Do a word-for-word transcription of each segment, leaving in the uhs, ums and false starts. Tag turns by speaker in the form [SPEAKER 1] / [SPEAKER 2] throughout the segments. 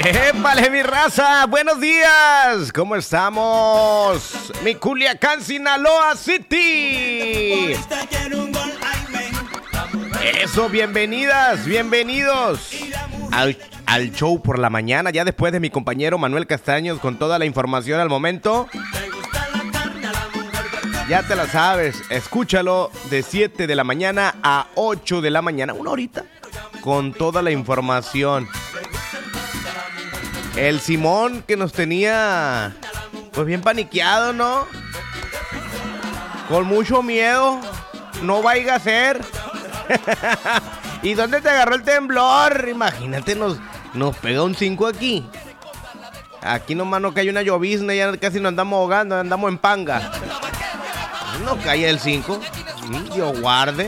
[SPEAKER 1] ¡Épale, mi raza! ¡Buenos días! ¿Cómo estamos? Mi Culiacán, Sinaloa City. Eso, bienvenidas, bienvenidos al, al show por la mañana, ya después de mi compañero Manuel Castaños con toda la información al momento. Ya te la sabes, escúchalo de siete de la mañana a ocho de la mañana, una horita, con toda la información. El Simón que nos tenía, pues bien paniqueado, ¿no? Con mucho miedo, no vaya a ser. ¿Y dónde te agarró el temblor? Imagínate, nos, nos pega un cinco aquí. Aquí nomás no cae una llovizna, ya casi nos andamos ahogando, andamos en panga. No cae el cinco. Dios guarde.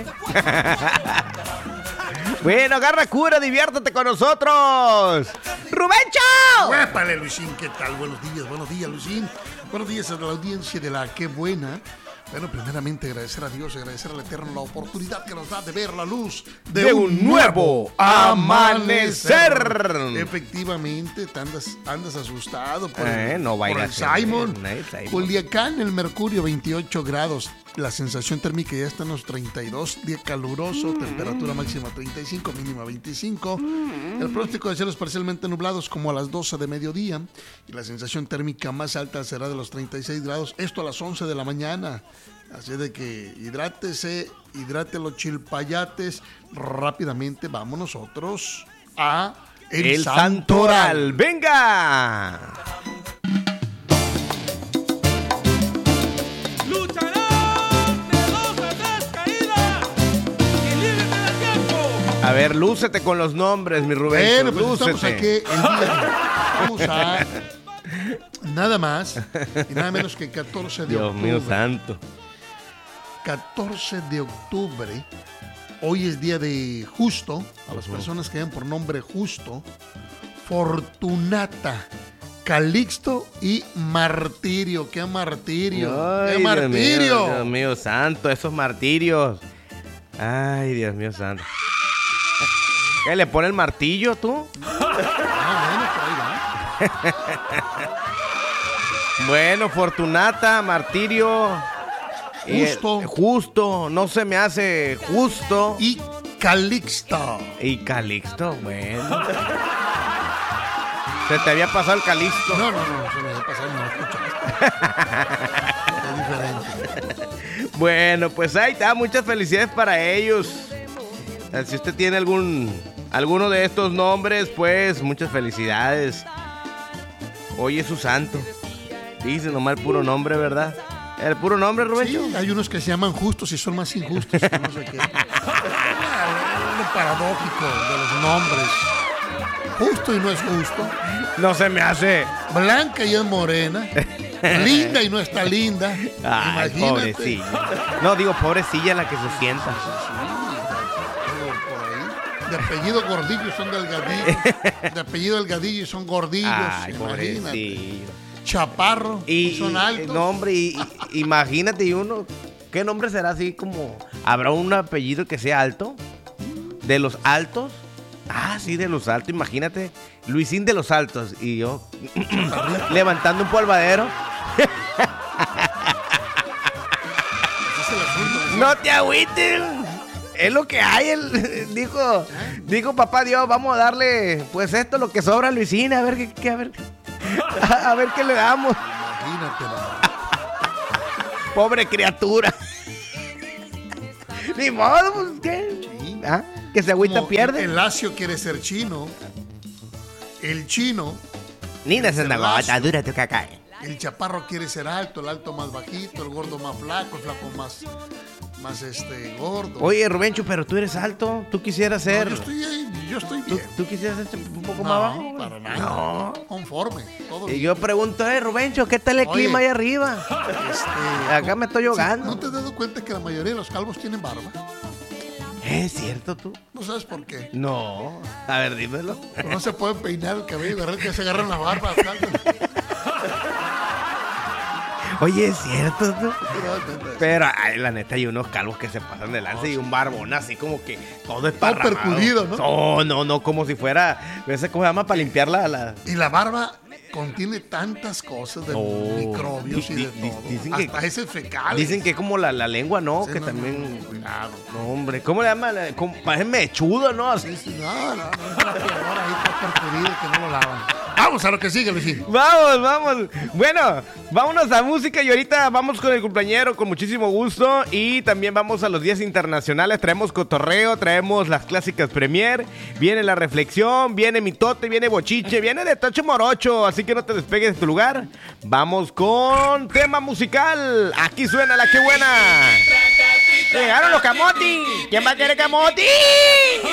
[SPEAKER 1] Bueno, agarra cura, diviértete con nosotros. ¡Rubencho!
[SPEAKER 2] ¡Huépale, Luisín! ¿Qué tal? Buenos días, buenos días, Luisín. Buenos días a la audiencia de la Qué Buena. Bueno, primeramente agradecer a Dios, agradecer al Eterno la oportunidad que nos da de ver la luz de,
[SPEAKER 1] de un, un nuevo amanecer.
[SPEAKER 2] amanecer. Efectivamente, te andas, andas asustado por
[SPEAKER 1] eh,
[SPEAKER 2] el,
[SPEAKER 1] no
[SPEAKER 2] por el Simon.
[SPEAKER 1] Eh, Simon.
[SPEAKER 2] Culiacán, el mercurio veintiocho grados. La sensación térmica ya está en los treinta y dos, día caluroso, mm. temperatura máxima treinta y cinco, mínima veinticinco. Mm. El pronóstico de cielos parcialmente nublados como a las doce de mediodía. Y la sensación térmica más alta será de los treinta y seis grados. Esto a las once de la mañana. Así de que hidrátese, hidrate los chilpayates. Rápidamente vamos nosotros a El,
[SPEAKER 1] el Santoral. ¡Venga! A ver, lúcete con los nombres, mi Rubén.
[SPEAKER 2] Bueno, pues lúcete. Estamos aquí el día. Vamos a nada más y nada menos que catorce de
[SPEAKER 1] Dios
[SPEAKER 2] octubre.
[SPEAKER 1] Dios mío santo.
[SPEAKER 2] catorce de octubre. Hoy es día de Justo. A las personas que llevan por nombre Justo. Fortunata, Calixto y Martirio. ¡Qué martirio!
[SPEAKER 1] Ay,
[SPEAKER 2] ¡Qué martirio!
[SPEAKER 1] Dios mío, Dios mío santo, esos martirios. Ay, Dios mío santo. ¿Qué, le pone el martillo tú?
[SPEAKER 2] Ah, bueno, por ahí
[SPEAKER 1] va. Bueno, Fortunata, Martirio.
[SPEAKER 2] Justo.
[SPEAKER 1] Eh, justo, no se me hace justo.
[SPEAKER 2] Y Calixto.
[SPEAKER 1] Y Calixto, bueno. ¿Se te había pasado el Calixto?
[SPEAKER 2] No, no, no, se me había pasado, no escuchaste. Es diferente.
[SPEAKER 1] Bueno, pues ahí está, muchas felicidades para ellos. Si usted tiene algún alguno de estos nombres, pues muchas felicidades. Hoy es su santo. Dice nomás el puro nombre, ¿verdad? ¿El puro nombre, Rubén?
[SPEAKER 2] Sí, hay unos que se llaman justos y son más injustos que no sé qué. Lo paradójico de los nombres. Justo y no es justo.
[SPEAKER 1] No se me hace.
[SPEAKER 2] Blanca y es morena. Linda y no está linda.
[SPEAKER 1] Ay,
[SPEAKER 2] imagínate.
[SPEAKER 1] Pobrecilla. No, digo, pobrecilla la que se sienta.
[SPEAKER 2] De apellido Gordillo y son delgadillos. De apellido Delgadillo y son gordillos.
[SPEAKER 1] Ay,
[SPEAKER 2] imagínate.
[SPEAKER 1] pobrecillo.
[SPEAKER 2] Chaparro y, y son altos.
[SPEAKER 1] No, hombre, y, y, imagínate, y uno, ¿qué nombre será así como? ¿Habrá un apellido que sea alto? ¿De los altos? Ah, sí, de los altos, imagínate. Luisín de los Altos. Y yo levantando un polvadero. No te agüites. Es lo que hay, él dijo, dijo papá Dios, vamos a darle, pues esto lo que sobra a Luisín, a ver qué, qué a ver, a, a ver qué le damos.
[SPEAKER 2] Imagínate.
[SPEAKER 1] Pobre criatura. Ni modo, pues, ¿qué? Sí. ¿Ah? Que se agüita
[SPEAKER 2] Como
[SPEAKER 1] pierde.
[SPEAKER 2] El lacio quiere ser chino. El chino.
[SPEAKER 1] Ni de ser gota dura tu caca.
[SPEAKER 2] El chaparro quiere ser alto, el alto más bajito, el gordo más flaco, el flaco más, más este, gordo.
[SPEAKER 1] Oye, Rubencho, pero tú eres alto, tú quisieras ser.
[SPEAKER 2] No, yo estoy ahí, yo estoy bien.
[SPEAKER 1] ¿Tú, tú quisieras ser un poco
[SPEAKER 2] no,
[SPEAKER 1] más bajo?
[SPEAKER 2] Para nada.
[SPEAKER 1] No.
[SPEAKER 2] Conforme. Todo
[SPEAKER 1] y
[SPEAKER 2] bien.
[SPEAKER 1] yo pregunto, eh, Rubencho, ¿qué tal el
[SPEAKER 2] Oye,
[SPEAKER 1] clima ahí arriba?
[SPEAKER 2] Este,
[SPEAKER 1] Acá me estoy ahogando.
[SPEAKER 2] ¿No te has dado cuenta que la mayoría de los calvos tienen barba?
[SPEAKER 1] ¿Es cierto tú?
[SPEAKER 2] ¿No sabes por qué?
[SPEAKER 1] No. A ver, dímelo.
[SPEAKER 2] Pero no se pueden peinar el cabello, ¿verdad? Que se agarran las barbas.
[SPEAKER 1] Oye, es cierto, ¿no? Pero, ay, la neta, hay unos calvos que se pasan de lanza y un barbón así como que todo esparramado.
[SPEAKER 2] Todo percudido, ¿no?
[SPEAKER 1] No, no, no, como si fuera, ¿ves cómo se llama? Para limpiar la... la...
[SPEAKER 2] Y la barba contiene tantas cosas de
[SPEAKER 1] Oh,
[SPEAKER 2] microbios y de
[SPEAKER 1] di- di-
[SPEAKER 2] todo.
[SPEAKER 1] dicen
[SPEAKER 2] Hasta
[SPEAKER 1] que-
[SPEAKER 2] ese fecal.
[SPEAKER 1] Dicen que es como la, la lengua, ¿no?
[SPEAKER 2] Sí,
[SPEAKER 1] que
[SPEAKER 2] no,
[SPEAKER 1] también...
[SPEAKER 2] no, cuidado.
[SPEAKER 1] No, hombre, ¿cómo le llaman? Como- Parece mechudo, ¿no? Así.
[SPEAKER 2] Sí, sí, no, no, no, es una peor ahí está percudido que no lo lavan. Vamos a lo que sigue, Luisín.
[SPEAKER 1] Vamos, vamos. Bueno, vámonos a música y ahorita vamos con el cumpleañero con muchísimo gusto. Y también vamos a los días internacionales. Traemos cotorreo, traemos las clásicas premier. Viene la reflexión, viene mitote, viene bochiche, viene de tocho morocho. Así que no te despegues de tu lugar. Vamos con tema musical. Aquí suena la que buena. Llegaron los camotis. ¿Quién va a querer camotis?